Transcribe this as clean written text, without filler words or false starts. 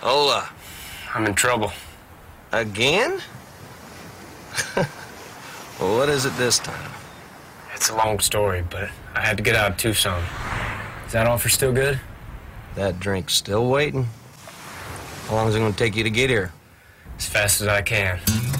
Hola. I'm in trouble. Again? Well, what is it this time? It's a long story, but I had to get out of Tucson. Is that offer still good? That drink's still waiting. How long is it going to take you to get here? As fast as I can.